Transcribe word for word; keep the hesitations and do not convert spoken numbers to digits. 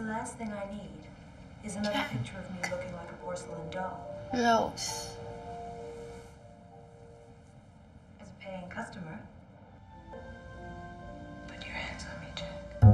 last thing I need is another picture of me looking like a porcelain doll. Rose. As a paying customer,